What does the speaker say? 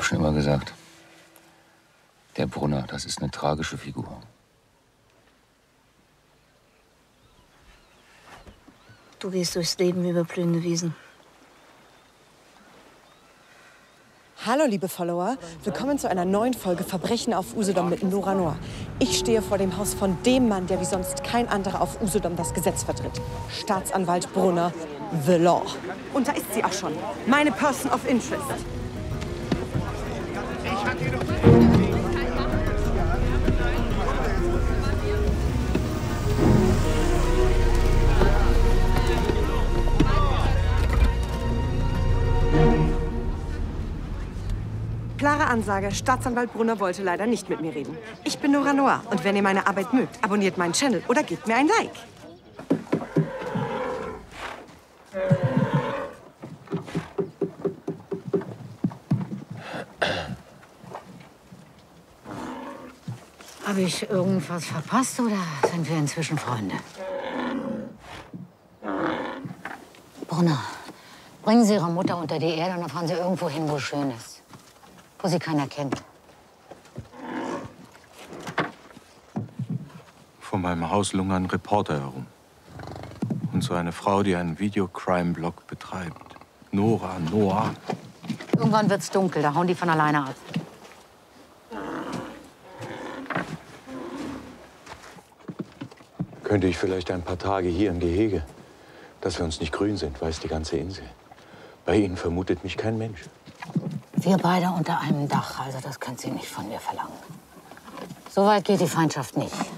schon immer gesagt. Der Brunner, das ist eine tragische Figur. Du gehst durchs Leben über blühende Wiesen. Hallo, liebe Follower. Willkommen zu einer neuen Folge Verbrechen auf Usedom mit Nora Noir. Ich stehe vor dem Haus von dem Mann, der wie sonst kein anderer auf Usedom das Gesetz vertritt. Staatsanwalt Brunner, The Law. Und da ist sie auch schon. Meine Person of Interest. Klare Ansage, Staatsanwalt Brunner wollte leider nicht mit mir reden. Ich bin Nora Noir und wenn ihr meine Arbeit mögt, abonniert meinen Channel oder gebt mir ein Like. Habe ich irgendwas verpasst oder sind wir inzwischen Freunde? Brunner, bringen Sie Ihre Mutter unter die Erde und dann fahren Sie irgendwo hin, wo schön ist. Wo sie keiner kennt. Vor meinem Haus lungern Reporter herum. Und so eine Frau, die einen Videocrime-Blog betreibt. Nora Noir. Irgendwann wird's dunkel, da hauen die von alleine ab. Könnte ich vielleicht ein paar Tage hier im Gehege? Dass wir uns nicht grün sind, weiß die ganze Insel. Bei Ihnen vermutet mich kein Mensch. Wir beide unter einem Dach, also das können Sie nicht von mir verlangen. So weit geht die Feindschaft nicht.